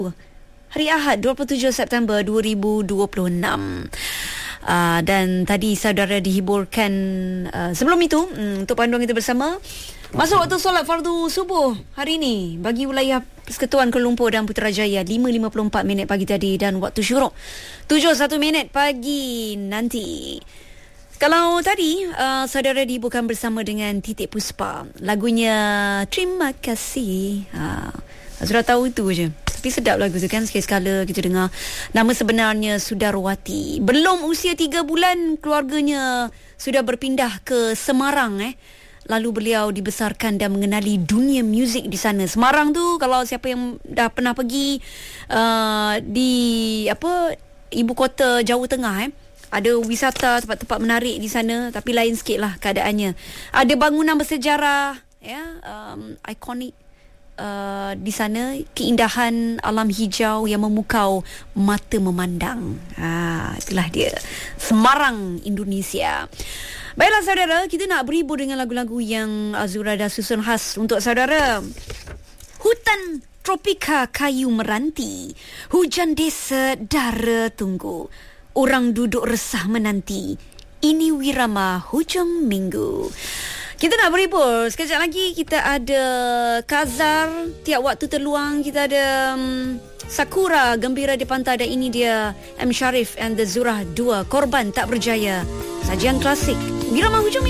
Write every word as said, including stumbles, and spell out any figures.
Hari Ahad dua puluh tujuh September dua ribu dua puluh enam. Uh, dan tadi saudara dihiburkan uh, sebelum itu um, untuk panduan kita bersama masuk waktu solat fardu subuh hari ini bagi wilayah Persekutuan Kuala Lumpur dan Putrajaya lima lima puluh empat minit pagi tadi, dan waktu syuruk tujuh satu minit pagi nanti. Kalau tadi uh, saudara dihiburkan bersama dengan Titik Puspa, lagunya Terima Kasih. uh, Sudah tahu itu je, tapi sedap lagu tu kan. Sekali-sekala kita dengar. Nama sebenarnya Sudarwati. Belum usia tiga bulan keluarganya sudah berpindah ke Semarang eh. Lalu beliau dibesarkan dan mengenali dunia muzik di sana. Semarang tu kalau siapa yang dah pernah pergi uh, di apa ibu kota Jawa Tengah eh, ada wisata, tempat-tempat menarik di sana, tapi lain sikit lah keadaannya. Ada bangunan bersejarah ya, um, ikonik Uh, di sana, keindahan alam hijau yang memukau mata memandang. Ha, itulah dia Semarang, Indonesia. Baiklah saudara, kita nak berhibur dengan lagu-lagu yang Azura dah susun khas untuk saudara. Hutan tropika kayu meranti, hujan desa dara tunggu, orang duduk resah menanti, ini wirama hujung minggu. Kita nak berhibur. Sekejap lagi kita ada Kazar, tiap waktu terluang. Kita ada um, Sakura, Gembira di Pantai. Dan ini dia M. Sharif and the Zurah dua, Korban Tak Berjaya. Sajian klasik Wirama Hujung